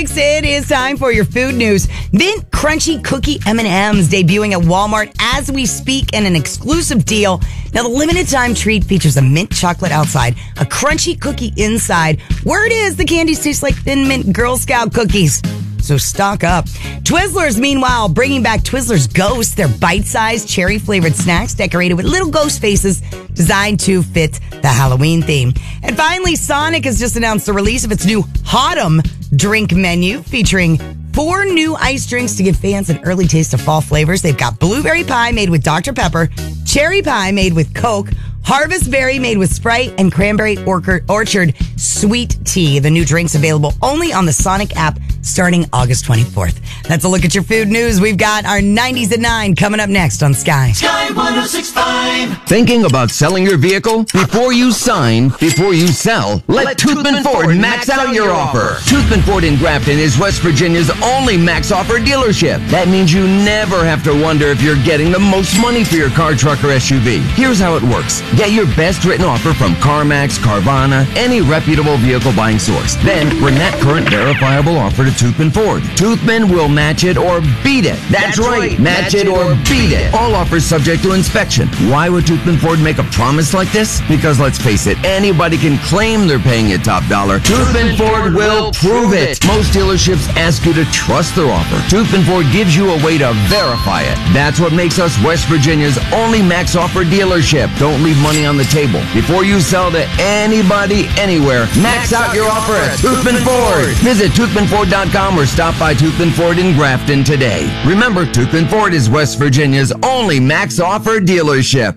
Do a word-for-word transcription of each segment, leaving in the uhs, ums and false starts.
six, it is time for your food news. Mint Crunchy Cookie M and M's debuting at Walmart as we speak in an exclusive deal. Now, the limited time treat features a mint chocolate outside, a crunchy cookie inside. Word is the candies taste like Thin Mint Girl Scout cookies. So stock up. Twizzlers, meanwhile, bringing back Twizzlers Ghost. They're bite-sized, cherry-flavored snacks decorated with little ghost faces designed to fit the Halloween theme. And finally, Sonic has just announced the release of its new Hot'em drink menu featuring four new ice drinks to give fans an early taste of fall flavors. They've got blueberry pie made with Doctor Pepper, cherry pie made with Coke, Harvest Berry made with Sprite, and Cranberry Orchard Sweet Tea. The new drinks available only on the Sonic app starting August twenty-fourth. That's a look at your food news. We've got our nineties at nine coming up next on Sky. Sky one oh six point five. Thinking about selling your vehicle? Before you sign, before you sell, let, let Toothman Ford, Ford max out your offer. Toothman Ford in Grafton is West Virginia's only max offer dealership. That means you never have to wonder if you're getting the most money for your car, truck, or S U V. Here's how it works. Get your best written offer from CarMax, Carvana, any reputable vehicle buying source. Then bring that current verifiable offer to Toothman Ford. Toothman will match it or beat it. That's, That's right, right. Match, match it or beat it. All offers subject to inspection. Why would Toothman Ford make a promise like this? Because let's face it, anybody can claim they're paying you top dollar. Toothman Ford will prove it. Most dealerships ask you to trust their offer. Toothman Ford gives you a way to verify it. That's what makes us West Virginia's only max offer dealership. Don't leave money on the table. Before you sell to anybody, anywhere, max, max out your offer at Toothman Ford. Visit Toothman Ford dot com or stop by Toothman Ford in Grafton today. Remember, Toothman Ford is West Virginia's only max offer dealership.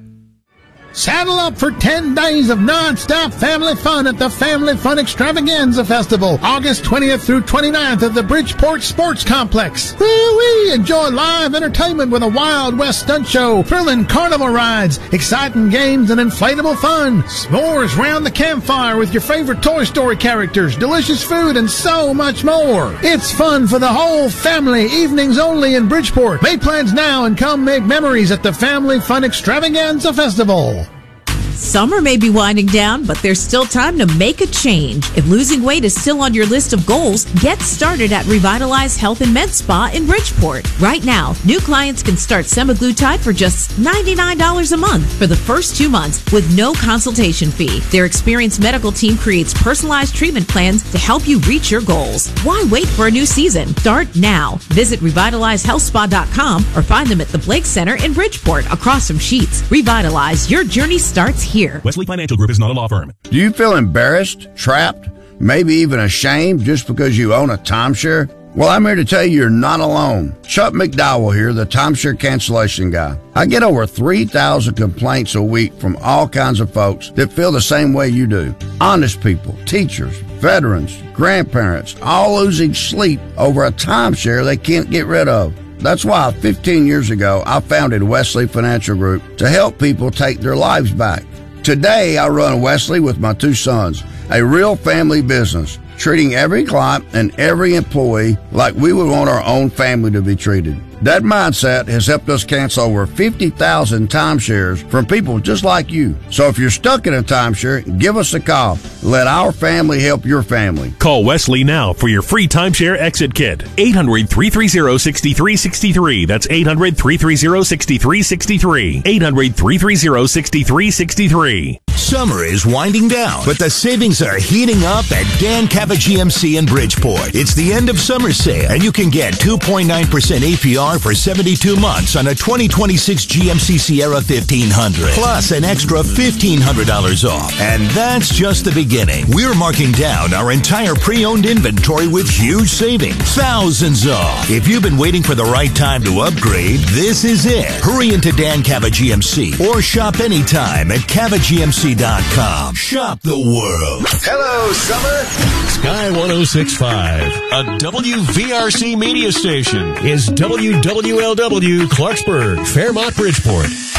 Saddle up for ten days of non-stop family fun at the Family Fun Extravaganza Festival, August twentieth through twenty-ninth at the Bridgeport Sports Complex. Woo-wee! Enjoy live entertainment with a Wild West stunt show, thrilling carnival rides, exciting games, and inflatable fun. S'mores round the campfire with your favorite Toy Story characters, delicious food, and so much more. It's fun for the whole family, evenings only in Bridgeport. Make plans now and come make memories at the Family Fun Extravaganza Festival. Summer may be winding down, but there's still time to make a change. If losing weight is still on your list of goals, get started at Revitalize Health and Med Spa in Bridgeport. Right now, new clients can start semaglutide for just ninety-nine dollars a month for the first two months with no consultation fee. Their experienced medical team creates personalized treatment plans to help you reach your goals. Why wait for a new season? Start now. Visit revitalize health spa dot com or find them at the Blake Center in Bridgeport across from Sheets. Revitalize. Your journey starts here. Wesley Financial Group is not a law firm. Do you feel embarrassed, trapped, maybe even ashamed just because you own a timeshare? Well, I'm here to tell you you're not alone. Chuck McDowell here, the timeshare cancellation guy. I get over three thousand complaints a week from all kinds of folks that feel the same way you do. Honest people, teachers, veterans, grandparents, all losing sleep over a timeshare they can't get rid of. That's why fifteen years ago, I founded Wesley Financial Group to help people take their lives back. Today, I run Wesley with my two sons, a real family business, treating every client and every employee like we would want our own family to be treated. That mindset has helped us cancel over fifty thousand timeshares from people just like you. So if you're stuck in a timeshare, give us a call. Let our family help your family. Call Wesley now for your free timeshare exit kit. eight hundred, three three zero, six three six three. That's eight hundred, three three zero, six three six three. eight hundred, three three zero, six three six three. Summer is winding down, but the savings are heating up at Dan Cava G M C in Bridgeport. It's the end of summer sale, and you can get two point nine percent A P R for seventy-two months on a twenty twenty-six G M C Sierra fifteen hundred, plus an extra fifteen hundred dollars off. And that's just the beginning. We're marking down our entire pre-owned inventory with huge savings, thousands off. If you've been waiting for the right time to upgrade, this is it. Hurry into Dan Cava G M C or shop anytime at cava G M C dot com. Shop the world. Hello, summer. Sky one oh six point five, a W V R C media station, is W W L W Clarksburg, Fairmont, Bridgeport.